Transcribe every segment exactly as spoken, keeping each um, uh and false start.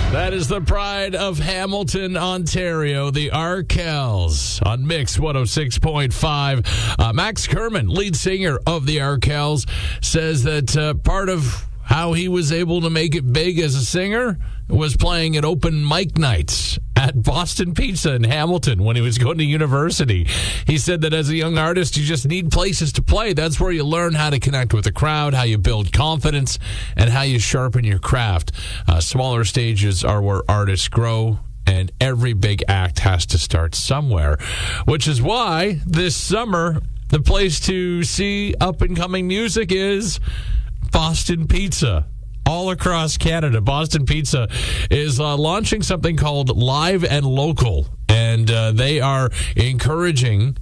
That is the pride of Hamilton, Ontario, the Arkells on Mix one oh six point five. Uh, Max Kerman, lead singer of the Arkells, says that uh, part of how he was able to make it big as a singer was playing at open mic nights at Boston Pizza in Hamilton when he was going to university. He said that as a young artist, you just need places to play. That's where you learn how to connect with the crowd, how you build confidence, and how you sharpen your craft. Uh, smaller stages are where artists grow, and every big act has to start somewhere, which is why this summer, the place to see up-and-coming music is Boston Pizza. All across Canada, Boston Pizza is uh, launching something called Live and Local, and uh, they are encouraging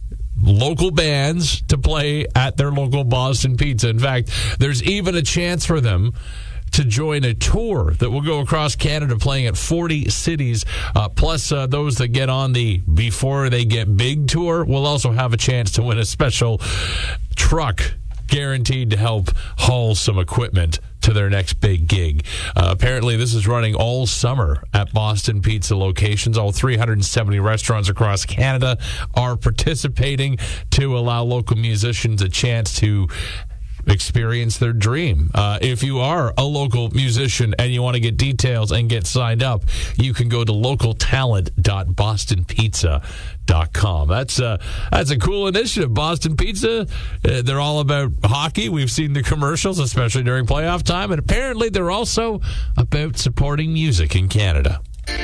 local bands to play at their local Boston Pizza. In fact, there's even a chance for them to join a tour that will go across Canada, playing at forty cities, uh, plus uh, those that get on the Before They Get Big tour will also have a chance to win a special truck guaranteed to help haul some equipment to their next big gig. Uh, apparently, this is running all summer at Boston Pizza locations. All three hundred seventy restaurants across Canada are participating to allow local musicians a chance to experience their dream. Uh, if you are a local musician and you want to get details and get signed up, you can go to local talent dot boston pizza dot com. That's uh, that's a cool initiative. Boston Pizza, uh, they're all about hockey. We've seen the commercials, especially during playoff time, and apparently they're also about supporting music in Canada.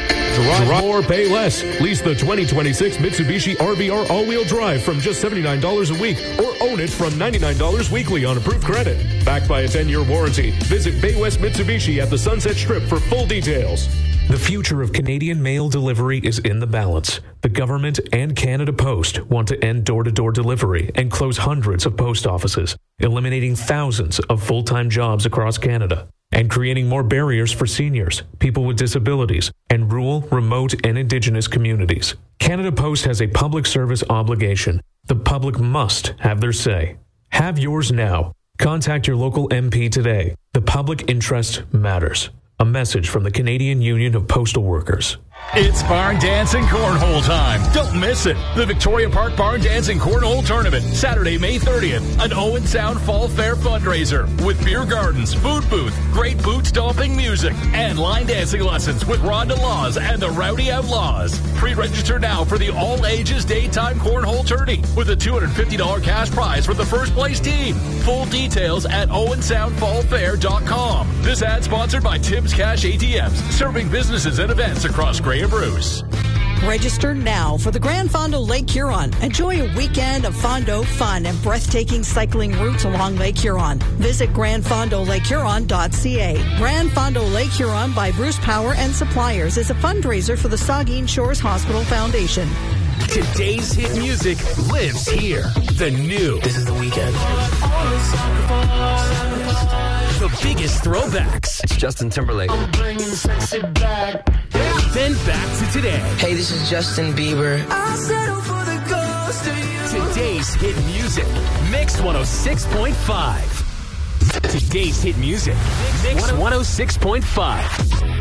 Drive more, pay less. Lease the twenty twenty-six Mitsubishi R V R all-wheel drive from just seventy-nine dollars a week, or own it from ninety-nine dollars weekly on approved credit. Backed by a ten-year warranty. Visit Bay West Mitsubishi at the Sunset Strip for full details. The future of Canadian mail delivery is in the balance. The government and Canada Post want to end door-to-door delivery and close hundreds of post offices, eliminating thousands of full-time jobs across Canada, and creating more barriers for seniors, people with disabilities, and rural, remote, and Indigenous communities. Canada Post has a public service obligation. The public must have their say. Have yours now. Contact your local M P today. The public interest matters. A message from the Canadian Union of Postal Workers. It's Barn Dance and Cornhole time. Don't miss it. The Victoria Park Barn Dance and Cornhole Tournament, Saturday, May thirtieth. An Owen Sound Fall Fair fundraiser with beer gardens, food booth, great boot stomping music, and line dancing lessons with Rhonda Laws and the Rowdy Outlaws. Pre-register now for the all-ages daytime cornhole tourney with a two hundred fifty dollars cash prize for the first place team. Full details at owen sound fall fair dot com. This ad sponsored by Tim's Cash A T Ms, serving businesses and events across Grey and Bruce. Register now for the Grand Fondo Lake Huron. Enjoy a weekend of Fondo fun and breathtaking cycling routes along Lake Huron. Visit grand fondo lake huron dot c a. Grand Fondo Lake Huron by Bruce Power and Suppliers is a fundraiser for the Saugeen Shores Hospital Foundation. Today's hit music lives here. The new. This is the weekend. The biggest throwbacks. It's Justin Timberlake. I'm bringing sexy back. Then back to today. Hey, this is Justin Bieber. I'll settle for the ghost of you. Today's hit music. Mix one oh six point five. Today's hit music. Mix one oh six point five.